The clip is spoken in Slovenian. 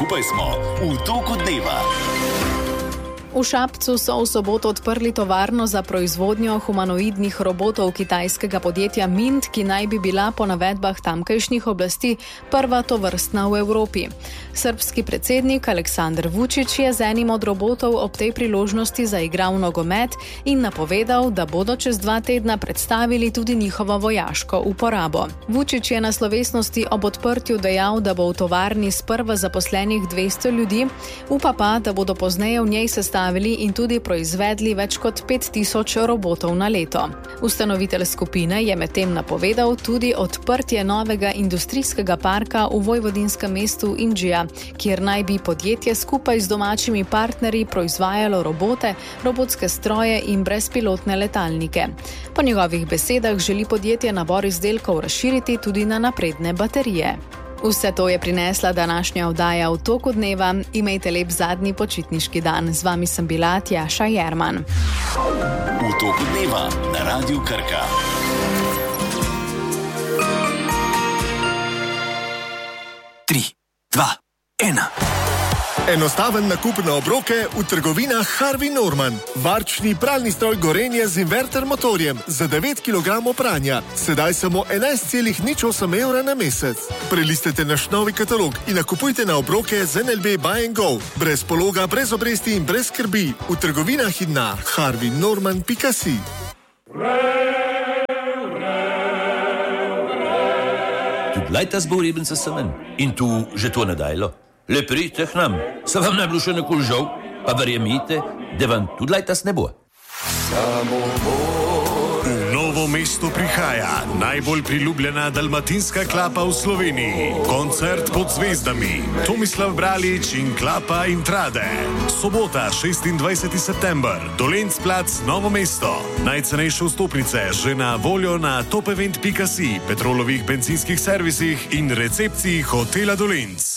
Skupaj smo v toku dneva. V Šabcu so v soboto odprli tovarno za proizvodnjo humanoidnih robotov kitajskega podjetja Mint, ki naj bi bila po navedbah tamkajšnjih oblasti prva tovrstna v Evropi. Srbski predsednik Aleksandar Vučić je z enim od robotov ob tej priložnosti zaigral nogomet in napovedal, da bodo čez 2 tedna predstavili tudi njihovo vojaško uporabo. Vučić je na slovesnosti ob odprtju dejal, da bo v tovarni sprva zaposlenih 200 ljudi, upa pa, da bodo pozneje v njej in tudi proizvedli več kot 5000 robotov na leto. Ustanovitelj skupine je medtem napovedal tudi odprtje novega industrijskega parka v vojvodinskem mestu Inđija, kjer naj bi podjetje skupaj z domačimi partnerji proizvajalo robote, robotske stroje in brezpilotne letalnike. Po njegovih besedah želi podjetje nabor izdelkov razširiti tudi na napredne baterije. Vse to je prinesla današnja oddaja v toku dneva. Imejte lep zadnji počitniški dan. Z vami sem bila Tjaša Jerman. V toku dneva na Radiu Krka. Tri, dva, ena. Enostaven nakup na obroke v trgovinah Harvey Norman. Varčni pralni stroj Gorenje z inverter motorjem za 9 kg pranja. Sedaj samo 11,08 evra na mesec. Prelistite naš novi katalog in nakupujte na obroke z NLB Buy and Go. Brez pologa, brez obresti in brez skrbi. V trgovinah in na harveynorman.si. Tudi lajta zbor riben se semen. In tu že to ne dajlo. Le pridite k nam, se vam ne bilo še nekoli žal, pa verjemite, da vam tudi lajtas ne bo. V Novo mesto prihaja najbolj priljubljena dalmatinska klapa v Sloveniji. Koncert pod zvezdami. Tomislav Bralič in Klapa Intrade. Sobota, 26. september, Dolenc plac, Novo mesto. Najcenejše vstopnice že na voljo na topevent.si, petrolovih bencinskih servisih in recepciji hotela Dolenc.